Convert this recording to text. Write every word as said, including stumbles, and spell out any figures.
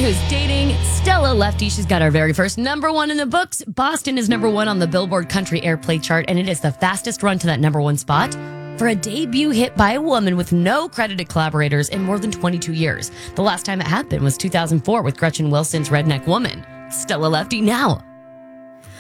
who's dating Stella Lefty. She's got our very first number one in the books. Boston is number one on the Billboard Country Airplay chart, and it is the fastest run to that number one spot for a debut hit by a woman with no credited collaborators in more than twenty-two years. The last time it happened was two thousand four with Gretchen Wilson's Redneck Woman. Stella Lefty now